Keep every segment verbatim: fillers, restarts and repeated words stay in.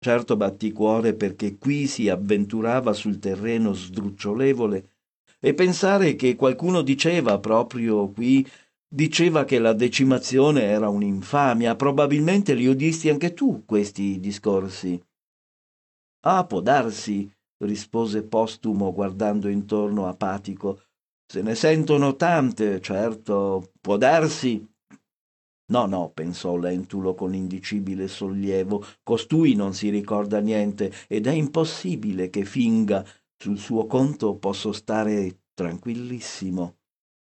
certo batticuore perché qui si avventurava sul terreno sdrucciolevole, e pensare che qualcuno diceva proprio qui, diceva che la decimazione era un'infamia. Probabilmente li udisti anche tu questi discorsi. Ah, può darsi, rispose Postumo guardando intorno apatico. Se ne sentono tante, certo, può darsi. No, no, pensò Lentulo con indicibile sollievo, costui non si ricorda niente ed è impossibile che finga. Sul suo conto posso stare tranquillissimo.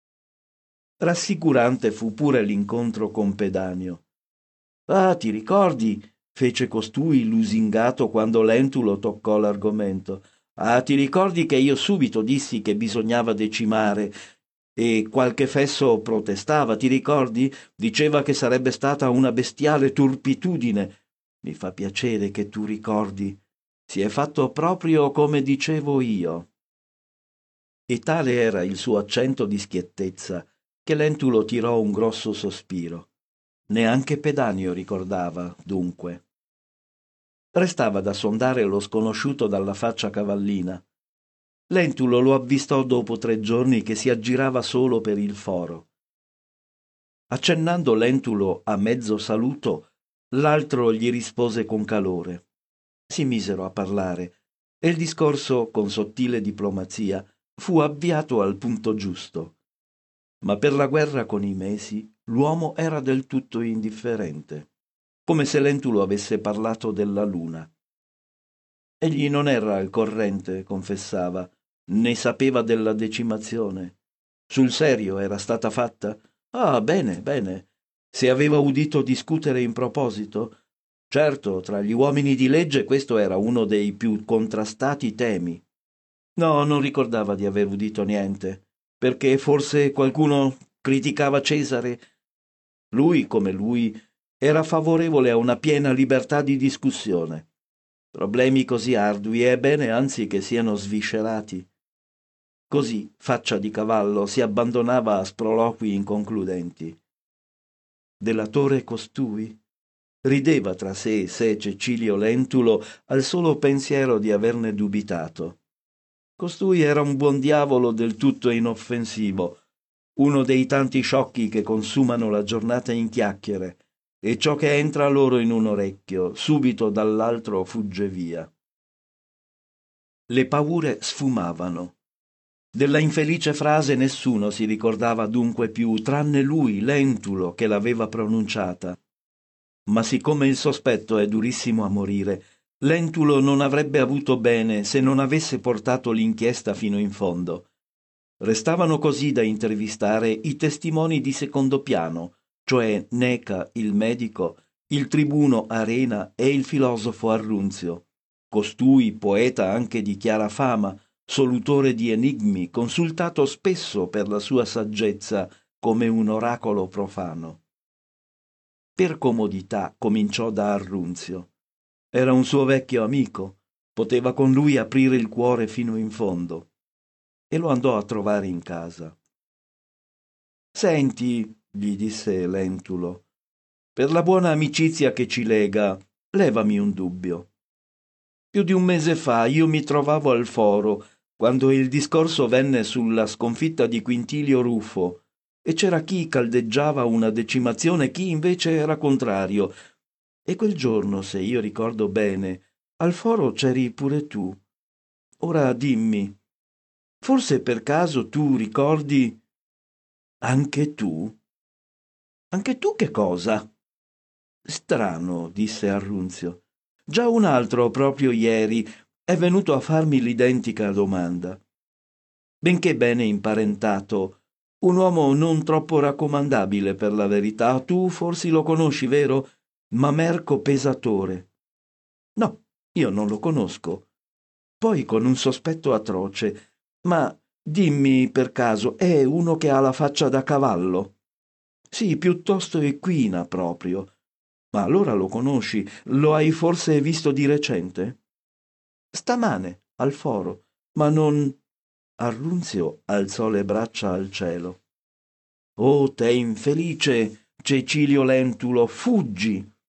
Rassicurante fu pure l'incontro con Pedanio. Ah, ti ricordi? Fece costui lusingato quando Lentulo toccò l'argomento. Ah, ti ricordi che io subito dissi che bisognava decimare e qualche fesso protestava, ti ricordi? Diceva che sarebbe stata una bestiale turpitudine. Mi fa piacere che tu ricordi. Si è fatto proprio come dicevo io. E tale era il suo accento di schiettezza che Lentulo tirò un grosso sospiro. Neanche Pedanio ricordava, dunque. Restava da sondare lo sconosciuto dalla faccia cavallina. Lentulo lo avvistò dopo tre giorni che si aggirava solo per il foro. Accennando Lentulo a mezzo saluto, l'altro gli rispose con calore. Si misero a parlare e il discorso, con sottile diplomazia, fu avviato al punto giusto. Ma per la guerra con i Mesi l'uomo era del tutto indifferente, come se Lentulo avesse parlato della luna. Egli non era al corrente, confessava, né sapeva della decimazione. Sul serio era stata fatta? Ah, bene, bene. Se aveva udito discutere in proposito? Certo, tra gli uomini di legge questo era uno dei più contrastati temi. No, non ricordava di aver udito niente, perché forse qualcuno criticava Cesare. Lui, come lui, era favorevole a una piena libertà di discussione. Problemi così ardui è bene anzi che siano sviscerati. Così, faccia di cavallo, si abbandonava a sproloqui inconcludenti. Delatore costui? Rideva tra sé e sé Cecilio Lentulo al solo pensiero di averne dubitato. Costui era un buon diavolo del tutto inoffensivo, uno dei tanti sciocchi che consumano la giornata in chiacchiere, e ciò che entra loro in un orecchio, subito dall'altro fugge via. Le paure sfumavano. Della infelice frase nessuno si ricordava dunque più, tranne lui, Lentulo, che l'aveva pronunciata. Ma siccome il sospetto è durissimo a morire, Lentulo non avrebbe avuto bene se non avesse portato l'inchiesta fino in fondo. Restavano così da intervistare i testimoni di secondo piano, cioè Neca, il medico, il tribuno Arena e il filosofo Arrunzio. Costui, poeta anche di chiara fama, solutore di enigmi, consultato spesso per la sua saggezza come un oracolo profano. Per comodità cominciò da Arrunzio. Era un suo vecchio amico, poteva con lui aprire il cuore fino in fondo, e lo andò a trovare in casa. Senti, gli disse Lentulo, per la buona amicizia che ci lega, levami un dubbio. Più di un mese fa io mi trovavo al foro, quando il discorso venne sulla sconfitta di Quintilio Ruffo, e c'era chi caldeggiava una decimazione e chi invece era contrario. E quel giorno, se io ricordo bene, al foro c'eri pure tu. Ora dimmi, forse per caso tu ricordi anche tu? Anche tu che cosa? Strano, disse Arrunzio. Già un altro, proprio ieri, è venuto a farmi l'identica domanda. Benché bene imparentato, un uomo non troppo raccomandabile per la verità. Tu forse lo conosci, vero? Mamerco Pesatore. No, io non lo conosco. Poi con un sospetto atroce. Ma dimmi per caso, è uno che ha la faccia da cavallo? Sì, piuttosto equina proprio. Ma allora lo conosci? Lo hai forse visto di recente? Stamane, al foro. Ma non... Arrunzio alzò le braccia al cielo. Oh, te infelice, Cecilio Lentulo, fuggi!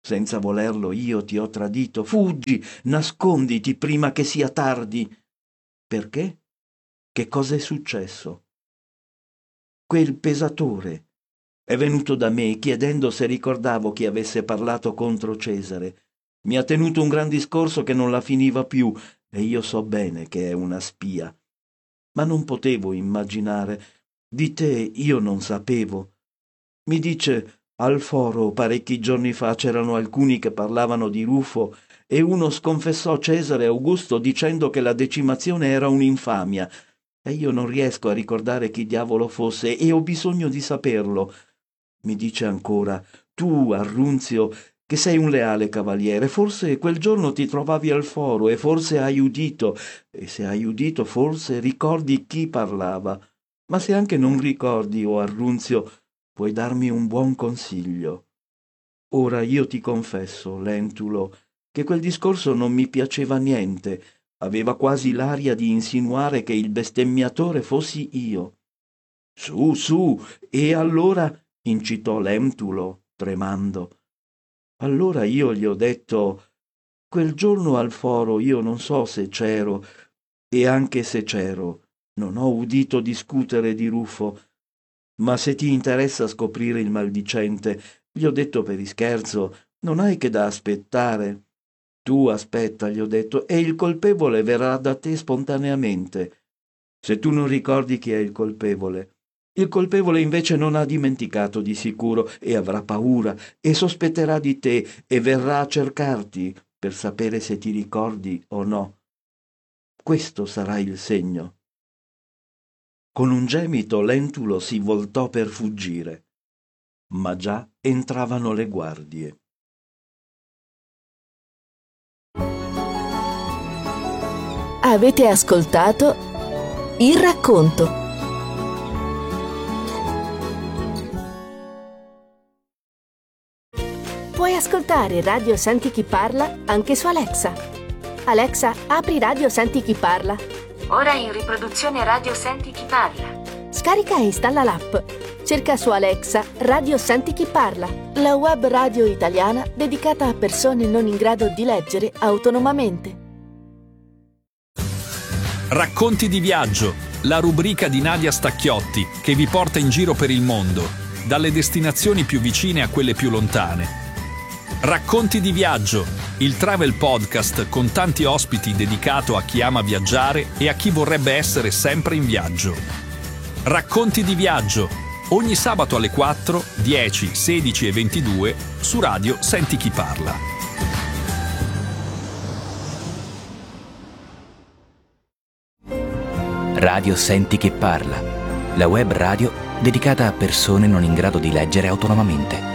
Senza volerlo io ti ho tradito. Fuggi, nasconditi prima che sia tardi. Perché? Che cosa è successo? Quel pesatore è venuto da me chiedendo se ricordavo chi avesse parlato contro Cesare. Mi ha tenuto un gran discorso che non la finiva più e io so bene che è una spia. Ma non potevo immaginare. Di te io non sapevo. Mi dice, al foro parecchi giorni fa c'erano alcuni che parlavano di Rufo e uno sconfessò Cesare Augusto dicendo che la decimazione era un'infamia. E io non riesco a ricordare chi diavolo fosse e ho bisogno di saperlo. Mi dice ancora, tu, Arrunzio, che sei un leale cavaliere, forse quel giorno ti trovavi al foro e forse hai udito, e se hai udito forse ricordi chi parlava. Ma se anche non ricordi, o Arrunzio, puoi darmi un buon consiglio. Ora io ti confesso, Lentulo, che quel discorso non mi piaceva niente, aveva quasi l'aria di insinuare che il bestemmiatore fossi io. Su, su, e allora, incitò Lentulo, tremando. Allora io gli ho detto, quel giorno al foro io non so se c'ero, e anche se c'ero, non ho udito discutere di Rufo, ma se ti interessa scoprire il maldicente, gli ho detto per ischerzo, non hai che da aspettare. Tu aspetta, gli ho detto, e il colpevole verrà da te spontaneamente. Se tu non ricordi chi è il colpevole, il colpevole invece non ha dimenticato di sicuro e avrà paura e sospetterà di te e verrà a cercarti per sapere se ti ricordi o no. Questo sarà il segno. Con un gemito Lentulo si voltò per fuggire, ma già entravano le guardie. Avete ascoltato Il racconto. Puoi ascoltare Radio Senti Chi Parla anche su Alexa. Alexa, apri Radio Senti Chi Parla. Ora in riproduzione Radio Senti Chi Parla. Scarica e installa l'app. Cerca su Alexa Radio Senti Chi Parla, la web radio italiana dedicata a persone non in grado di leggere autonomamente. Racconti di viaggio, la rubrica di Nadia Stacchiotti che vi porta in giro per il mondo, dalle destinazioni più vicine a quelle più lontane. Racconti di viaggio, il travel podcast con tanti ospiti dedicato a chi ama viaggiare e a chi vorrebbe essere sempre in viaggio. Racconti di viaggio, ogni sabato alle quattro, dieci, sedici e ventidue su Radio Senti Chi Parla. Radio Senti Chi Parla, la web radio dedicata a persone non in grado di leggere autonomamente.